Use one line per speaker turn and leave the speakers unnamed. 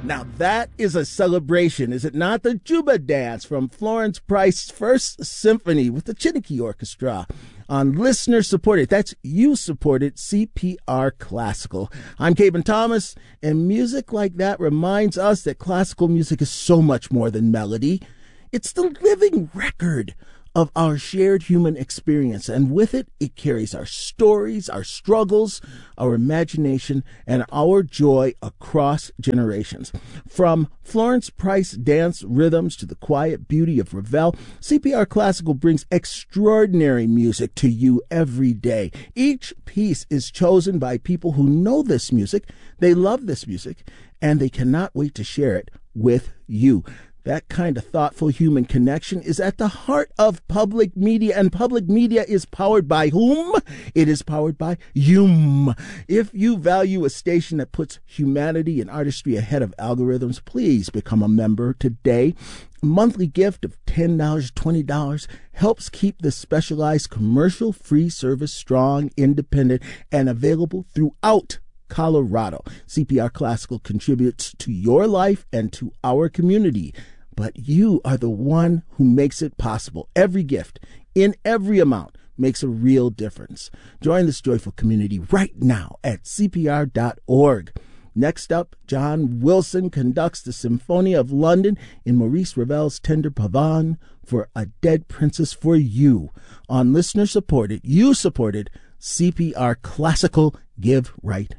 Now that is a celebration, is it not? The Juba Dance from Florence Price's First Symphony with the Chiniki Orchestra on listener-supported, that's you-supported CPR Classical. I'm Caben Thomas, and music like that reminds us that classical music is so much more than melody. It's the living record of our shared human experience, and with it, it carries our stories, our struggles, our imagination, and our joy across generations. From Florence Price dance rhythms to the quiet beauty of Ravel, CPR Classical brings extraordinary music to you every day. Each piece is chosen by people who know this music, they love this music, and they cannot wait to share it with you. That kind of thoughtful human connection is at the heart of public media, and public media is powered by whom? It is powered by you. If you value a station that puts humanity and artistry ahead of algorithms, please become a member today. A monthly gift of $10, $20 helps keep this specialized commercial-free service strong, independent, and available throughout Colorado. CPR Classical contributes to your life and to our community, but you are the one who makes it possible. Every gift, in every amount, makes a real difference. Join this joyful community right now at CPR.org. Next up, John Wilson conducts the Symphonia of London in Maurice Ravel's Tender Pavane for A Dead Princess for You on listener-supported, you-supported CPR Classical Give Right